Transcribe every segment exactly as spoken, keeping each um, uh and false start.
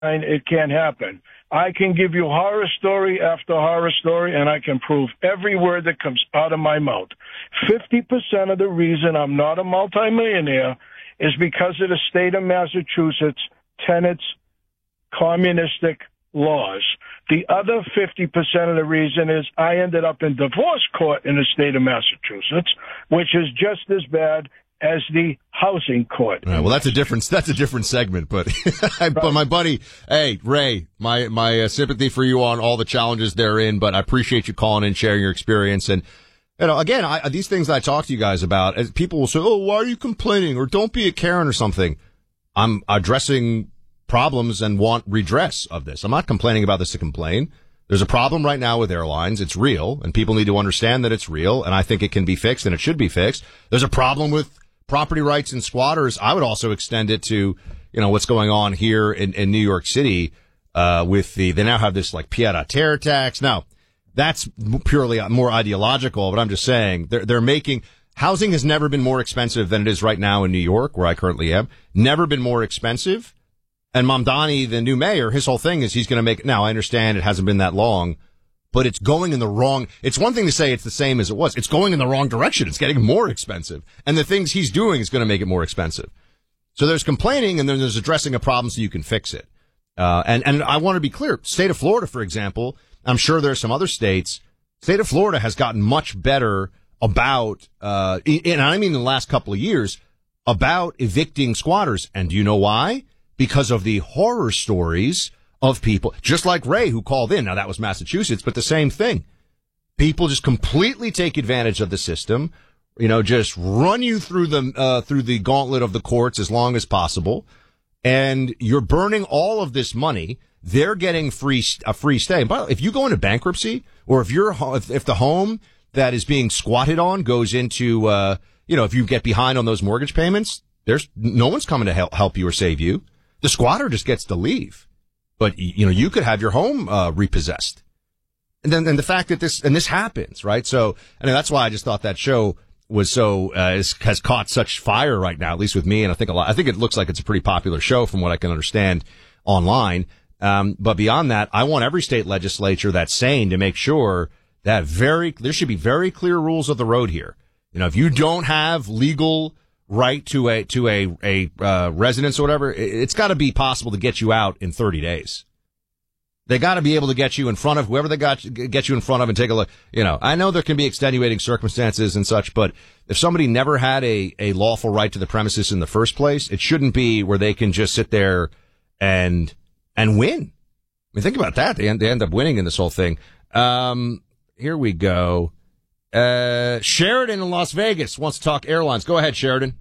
it can't happen. I can give you horror story after horror story, and I can prove every word that comes out of my mouth. fifty percent of the reason I'm not a multimillionaire is because of the state of Massachusetts tenants' communistic laws. The other fifty percent of the reason is I ended up in divorce court in the state of Massachusetts, which is just as bad as the housing court. All right, well, that's a different that's a different segment, but but my buddy, hey Ray, my my uh, sympathy for you on all the challenges therein. But I appreciate you calling in, sharing your experience, and you know, again, I, these things I talk to you guys about, as people will say, "Oh, why are you complaining?" or "Don't be a Karen" or something. I'm addressing problems and want redress of this. I'm not complaining about this to complain. There's a problem right now with airlines. It's real, and people need to understand that it's real, and I think it can be fixed, and it should be fixed. There's a problem with property rights and squatters. I would also extend it to, you know, what's going on here in, in New York City, uh, with the, they now have this like pied-à-terre tax. Now, that's purely more ideological, but I'm just saying they're, they're making, housing has never been more expensive than it is right now in New York, where I currently am. Never been more expensive. And Mamdani, the new mayor, his whole thing is he's going to make, now I understand it hasn't been that long, but it's going in the wrong, it's one thing to say it's the same as it was. It's going in the wrong direction. It's getting more expensive. And the things he's doing is going to make it more expensive. So there's complaining and then there's addressing a problem so you can fix it. Uh, and, and I want to be clear. State of Florida, for example, I'm sure there's some other states. State of Florida has gotten much better about, uh, and I mean in the last couple of years, about evicting squatters. And do you know why? Because of the horror stories of people, just like Ray, who called in. Now, that was Massachusetts, but the same thing. People just completely take advantage of the system, you know, just run you through the, uh, through the gauntlet of the courts as long as possible. And you're burning all of this money. They're getting free, a free stay. And by the way, if you go into bankruptcy, or if you're, if, if the home that is being squatted on goes into, uh, you know, if you get behind on those mortgage payments, there's no one's coming to help, help you or save you. The squatter just gets to leave. But, you know, you could have your home, uh, repossessed. And then, and the fact that this, and this happens, right? So, and that's why I just thought that show was so, uh, is, has caught such fire right now, at least with me. And I think a lot, I think it looks like it's a pretty popular show from what I can understand online. Um, but beyond that, I want every state legislature that's sane to make sure that very, there should be very clear rules of the road here. You know, if you don't have legal right to a, to a, a, uh, residence or whatever, it's got to be possible to get you out in thirty days. They got to be able to get you in front of whoever they got, get you in front of and take a look. You know, I know there can be extenuating circumstances and such, but if somebody never had a, a lawful right to the premises in the first place, it shouldn't be where they can just sit there and, and win. I mean, think about that. They end, they end up winning in this whole thing. Um, here we go. Uh, Sheridan in Las Vegas wants to talk airlines. Go ahead, Sheridan.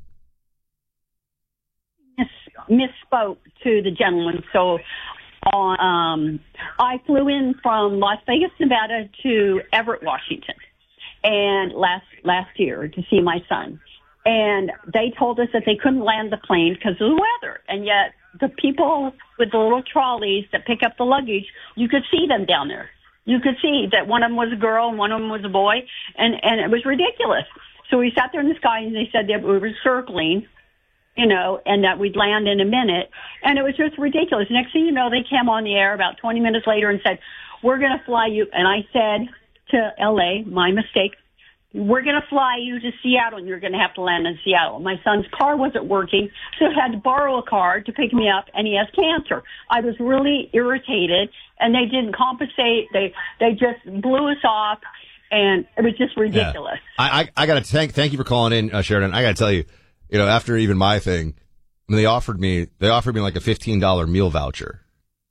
Misspoke to the gentleman. So, on, um, I flew in from Las Vegas, Nevada to Everett, Washington, and last last year to see my son. And they told us that they couldn't land the plane because of the weather. And yet, the people with the little trolleys that pick up the luggage, you could see them down there. You could see that one of them was a girl and one of them was a boy, and and it was ridiculous. So we sat there in the sky, and they said that we were circling, you know, and that we'd land in a minute. And it was just ridiculous. Next thing you know, they came on the air about twenty minutes later and said, we're going to fly you. And I said to L A, my mistake, we're going to fly you to Seattle, and you're going to have to land in Seattle. My son's car wasn't working, so I had to borrow a car to pick me up, and he has cancer. I was really irritated, and they didn't compensate. They they just blew us off, and it was just ridiculous. Yeah. I, I, I got to thank thank you for calling in, uh, Sheridan. I got to tell you, you know, after even my thing, when they offered me, they offered me like a fifteen dollars meal voucher.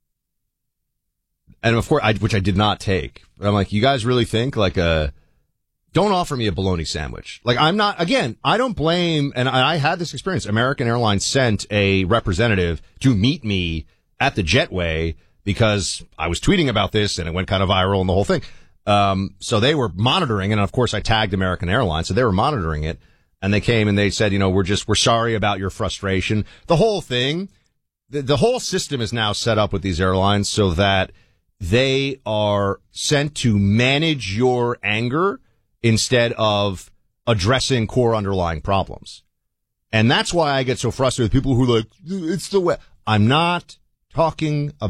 And of course, I, which I did not take. But I'm like, you guys really think like a, don't offer me a bologna sandwich. Like, I'm not, again, I don't blame, and I, I had this experience. American Airlines sent a representative to meet me at the jetway because I was tweeting about this and it went kind of viral and the whole thing. Um, so they were monitoring, and of course I tagged American Airlines, so they were monitoring it, and they came and they said, you know, we're just, we're sorry about your frustration. The whole thing, the, the whole system is now set up with these airlines so that they are sent to manage your anger instead of addressing core underlying problems. And that's why I get so frustrated with people who are like, it's the way. I'm not talking